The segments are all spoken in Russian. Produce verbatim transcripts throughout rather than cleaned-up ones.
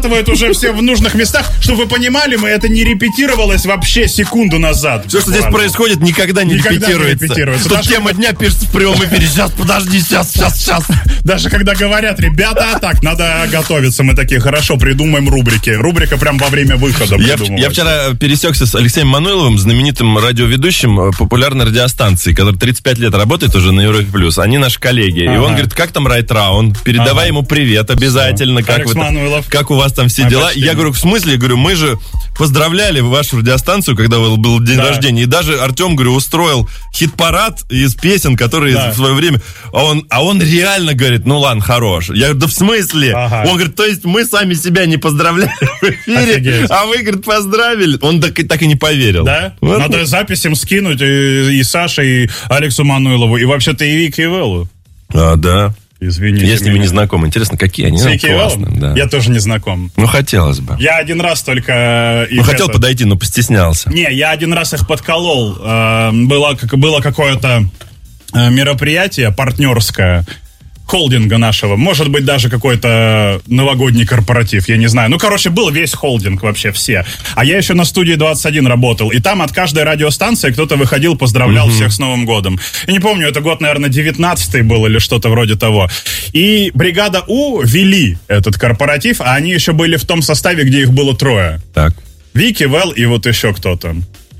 уже все в нужных местах. Чтобы вы понимали, мы это не репетировалось вообще секунду назад. Все, что здесь происходит, никогда не Никогда не репетируется. репетируется. Тут Даже тема когда- дня пишется в прямом эфире. Сейчас, подожди, сейчас, сейчас, сейчас. Даже когда говорят, ребята, так, надо готовиться, мы такие, хорошо, придумаем рубрики. Рубрика прям во время выхода Я, придумывается. я вчера пересекся с Алексеем Мануиловым, знаменитым радиоведущим популярной радиостанции, который тридцать пять лет работает уже на Европе плюс. Они наши коллеги. Ага. И он говорит, как там Райтраун? Передавай Ага. ему привет обязательно. Как, Алекс вы там- Мануилов. как у вас там все Мы дела? почти. Я говорю, в смысле? Я говорю, мы же поздравляли вашу радиостанцию, когда был, был день Да. рождения. И даже Артем, говорю, устроил хит-парад из песен, которые Да. в свое время... А он, а он реально говорит, ну ладно, хорош. Я говорю, да в смысле? Ага. Он говорит, то есть мы сами себя не поздравляли в эфире, Офигеть. а вы, говорит, поздравили. Он так, и- так и не поверил. Да? Вот. Надо запись им скинуть и, и Саше, и Алексу Мануилову, и вообще-то и Вике и Вэллу. А, да. Извините Я с ними меня. не знаком. Интересно, какие они? С Ну, Вики и Вэллом? классные, да. Я тоже не знаком. Ну, хотелось бы. Я один раз только... их Ну, хотел это- подойти, но постеснялся. Не, я один раз их подколол. Э, Было, как, было какое-то э, мероприятие партнерское холдинга нашего. Может быть, даже какой-то новогодний корпоратив, я не знаю. Ну, короче, был весь холдинг вообще, все. А я еще на студии двадцать один работал. И там от каждой радиостанции кто-то выходил, поздравлял Мгм. всех с Новым годом. Я не помню, это год, наверное, девятнадцатый был или что-то вроде того. И бригада У вели этот корпоратив, а они еще были в том составе, где их было трое. Так. Вики, Вэл и вот еще кто-то.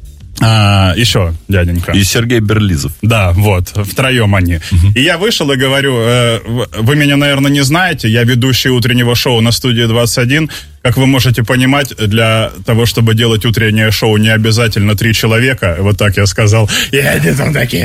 А, еще дяденька. И Сергей Берлизов. Да, вот, втроем они. И я вышел и говорю, э, в- вы меня, наверное, не знаете, я ведущий утреннего шоу на студии двадцать один. Как вы можете понимать, для того, чтобы делать утреннее шоу, не обязательно три человека. Вот так я сказал. И они там такие...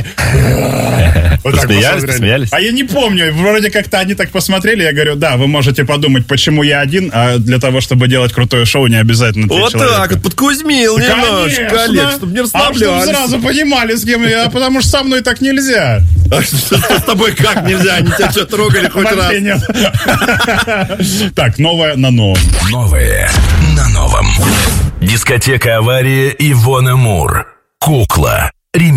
Вот так Посмеялись, посмотрели. посмеялись? А я не помню, вроде как-то они так посмотрели, я говорю, да, вы можете подумать, почему я один, а для того, чтобы делать крутое шоу, не обязательно три Вот человека. так вот, подкузмил немножко, коллег, чтобы не А чтобы расслаблялись. сразу понимали, с кем я, потому что со мной так нельзя. А что с тобой как нельзя? Они тебя что, трогали хоть раз? Вообще нет. Так, новое на новом. Новое на новом. Дискотека «Авария» Ивона Мур. Кукла.